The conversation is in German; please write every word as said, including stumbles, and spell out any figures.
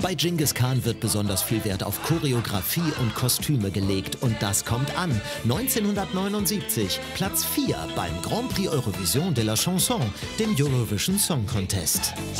Bei Dschingis Khan wird besonders viel Wert auf Choreografie und Kostüme gelegt. Und das kommt an. neunzehnhundertneunundsiebzig, Platz vier beim Grand Prix Eurovision de la Chanson, dem Eurovision Song Contest.